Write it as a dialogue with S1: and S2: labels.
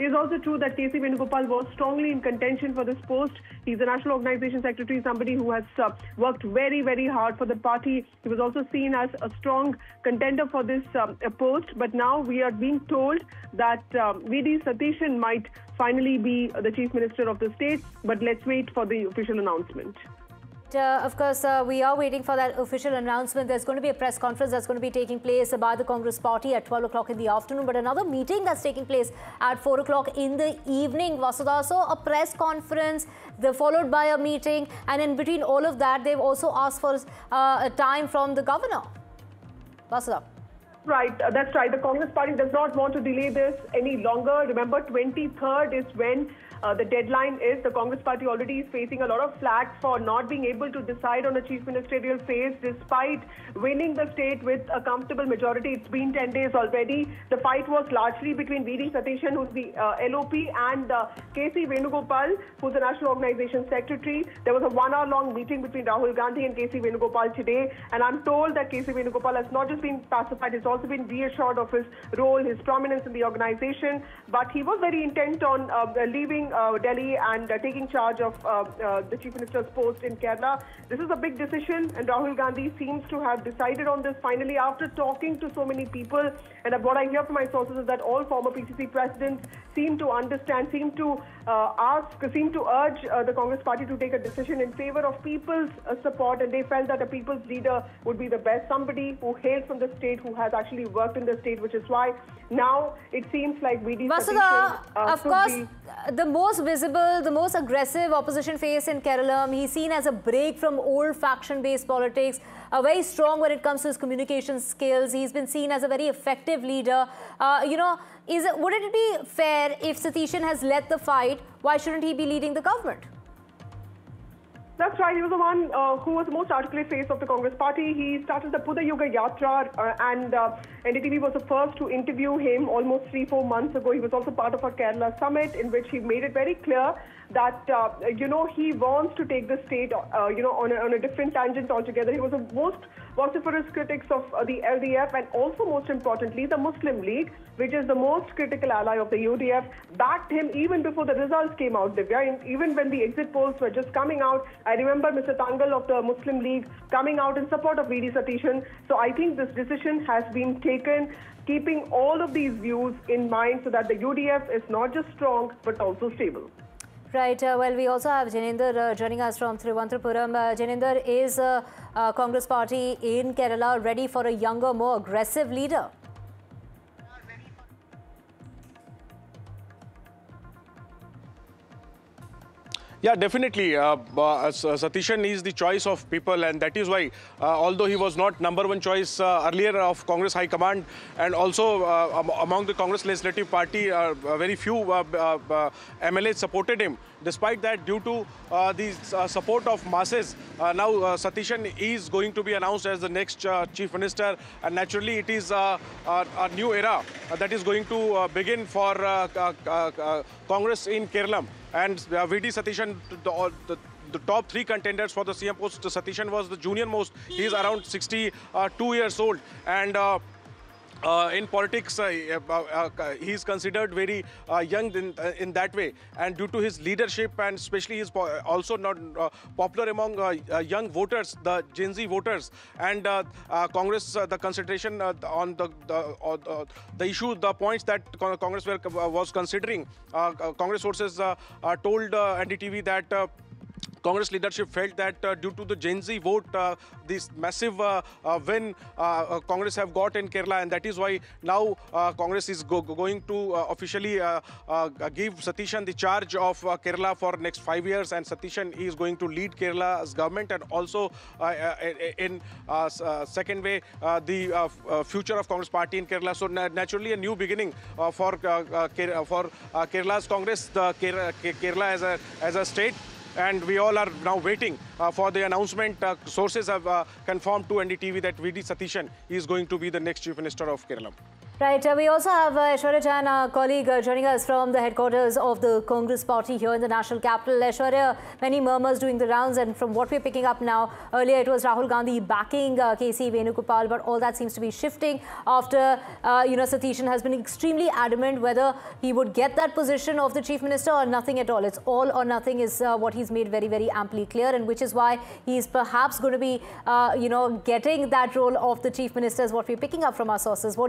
S1: It is also true that KC Venugopal was strongly in contention for this post. He's a National Organization Secretary, somebody who has worked very, very hard for the party. He was also seen as a strong contender for this post. But now we are being told that V.D. Satishan might finally be the Chief Minister of the state. But let's wait for the official announcement.
S2: Of course, we are waiting for that official announcement. There's going to be a press conference that's going to be taking place by the Congress party at 12 o'clock in the afternoon, but another meeting that's taking place at 4 o'clock in the evening, Vasudha. So a press conference, followed by a meeting, and in between all of that, they've also asked for a time from the governor. Vasudha.
S1: Right, that's right. The Congress party does not want to delay this any longer. Remember, 23rd is when the deadline is. The Congress party already is facing a lot of flack for not being able to decide on a chief ministerial phase despite winning the state with a comfortable majority. It's been 10 days already. The fight was largely between V.D. Satishan, who's the LOP, and KC Venugopal, who's the National Organization Secretary. There was a 1 hour long meeting between Rahul Gandhi and KC Venugopal today, and I'm told that KC Venugopal has not just been pacified, he's also been reassured of his role, his prominence in the organization, but he was very intent on leaving Delhi and taking charge of the Chief Minister's post in Kerala. This is a big decision, and Rahul Gandhi seems to have decided on this finally after talking to so many people. And what I hear from my sources is that all former PCC presidents seem to understand, seem to urge the Congress party to take a decision in favor of people's support, and they felt that a people's leader would be the best, somebody who hails from the state, who has actually worked in the state, which is why now it seems like V.D.
S2: Vasudha, of course, the most visible, the most aggressive opposition face in Kerala, he's seen as a break from old faction-based politics, very strong when it comes to his communication skills. He's been seen as a very effective leader. Would it be fair if Satishan has led the fight? Why shouldn't he be leading the government?
S1: That's right. He was the one who was the most articulate face of the Congress party. He started the Pudha Yuga Yatra and NDTV was the first to interview him almost 3-4 months ago. He was also part of a Kerala summit in which he made it very clear that, he wants to take the state, on a different tangent altogether. He was the most vociferous critics of the LDF and also, most importantly, the Muslim League, which is the most critical ally of the UDF, backed him even before the results came out, Divya. Even when the exit polls were just coming out, I remember Mr. Tangal of the Muslim League coming out in support of V.D. Satishan. So I think this decision has been taken keeping all of these views in mind so that the UDF is not just strong but also stable.
S2: Right. Well, we also have Janender joining us from Thiruvananthapuram. Janender, is Congress party in Kerala ready for a younger, more aggressive leader?
S3: Yeah, definitely. Satishan is the choice of people, and that is why, although he was not #1 choice earlier of Congress High Command, and also among the Congress Legislative Party, very few MLAs supported him. Despite that, due to the support of masses, now Satishan is going to be announced as the next Chief Minister, and naturally it is a new era that is going to begin for Congress in Kerala. And V.D. Satishan, the top 3 contenders for the CM post, Satishan was the junior most. He is around 62 years old, and in politics, he is considered very young in that way. And due to his leadership, and especially he is also not popular among young voters, the Gen Z voters. And Congress, the concentration on the issue, the points that Congress was considering, Congress sources told NDTV that Congress leadership felt that due to the Gen Z vote, this massive win Congress have got in Kerala, and that is why now Congress is going to officially give Satishan the charge of Kerala for next 5 years, and Satishan is going to lead Kerala's government, and also in second way the future of Congress party in Kerala. So naturally a new beginning for Kerala's Congress, the Kerala as a state. And we all are now waiting for the announcement. Sources have confirmed to NDTV that V.D. Satishan is going to be the next Chief Minister of Kerala.
S2: Right. We also have Aishwarya Jain, our colleague, joining us from the headquarters of the Congress party here in the national capital. Aishwarya, many murmurs doing the rounds, and from what we're picking up now, earlier it was Rahul Gandhi backing KC Venugopal, but all that seems to be shifting after, Satishan has been extremely adamant whether he would get that position of the Chief Minister or nothing at all. It's all or nothing is what he's made very, very amply clear, and which is why he's perhaps going to be, getting that role of the Chief Minister, is what we're picking up from our sources.